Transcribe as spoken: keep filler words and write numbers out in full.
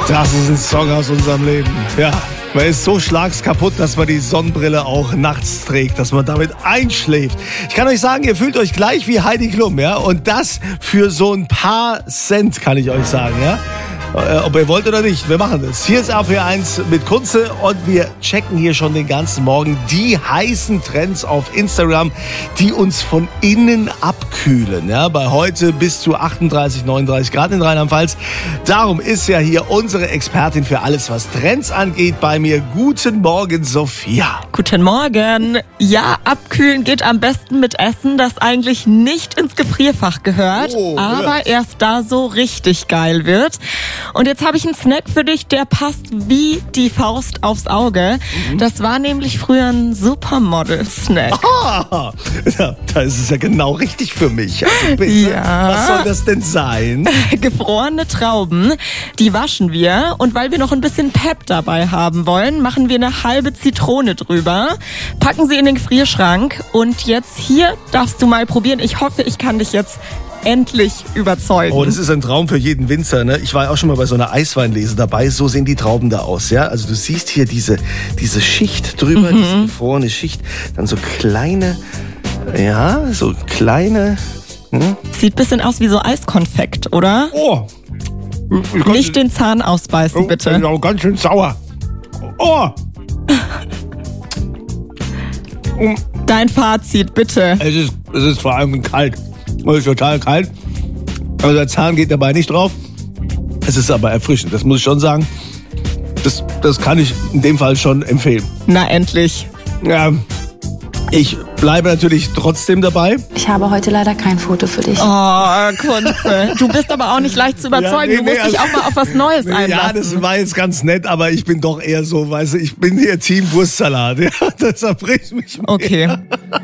Das ist ein Song aus unserem Leben. Ja, man ist so schlagskaputt, dass man die Sonnenbrille auch nachts trägt, dass man damit einschläft. Ich kann euch sagen, ihr fühlt euch gleich wie Heidi Klum, ja? Und das für so ein paar Cent, kann ich euch sagen, ja? Ob ihr wollt oder nicht, wir machen das. Hier ist R P R eins mit Kunze und wir checken hier schon den ganzen Morgen die heißen Trends auf Instagram, die uns von innen abkühlen. Ja, bei heute bis zu achtunddreißig, neununddreißig Grad in Rheinland-Pfalz. Darum ist ja hier unsere Expertin für alles, was Trends angeht, bei mir. Guten Morgen, Sophia. Guten Morgen. Ja, abkühlen geht am besten mit Essen, das eigentlich nicht ins Gefrierfach gehört, Oh, aber erst da so richtig geil wird. Und jetzt habe ich einen Snack für dich, der passt wie die Faust aufs Auge. Mhm. Das war nämlich früher ein Supermodel-Snack. Ah, ja, da ist es ja genau richtig für mich. Also bitte, Ja. was soll das denn sein? Gefrorene Trauben, die waschen wir. Und weil wir noch ein bisschen Pep dabei haben wollen, machen wir eine halbe Zitrone drüber, packen sie in den Gefrierschrank. Und jetzt hier darfst du mal probieren. Ich hoffe, ich kann dich jetzt endlich überzeugen. Oh, das ist ein Traum für jeden Winzer, ne? Ich war ja auch schon mal bei so einer Eisweinlese dabei. So sehen die Trauben da aus, ja? Also du siehst hier diese, diese Schicht drüber, mhm. diese gefrorene Schicht. Dann so kleine, ja, so kleine... Hm? Sieht ein bisschen aus wie so Eiskonfekt, oder? Oh! Nicht den Zahn ausbeißen, oh, bitte. Genau, ganz schön sauer. Oh! Dein Fazit, bitte. Es ist, es ist vor allem kalt. Es ist total kalt. Also der Zahn geht dabei nicht drauf. Es ist aber erfrischend, das muss ich schon sagen. Das, das kann ich in dem Fall schon empfehlen. Na, endlich. Ja, ich bleibe natürlich trotzdem dabei. Ich habe heute leider kein Foto für dich. Oh, Kunze. Du bist aber auch nicht leicht zu überzeugen. Ja, nee, du musst nee, dich also, auch mal auf was Neues nee, einlassen. Ja, das war jetzt ganz nett, aber ich bin doch eher so, weißt du, ich bin hier Team Wurstsalat. Ja, das erbricht mich mehr. Okay.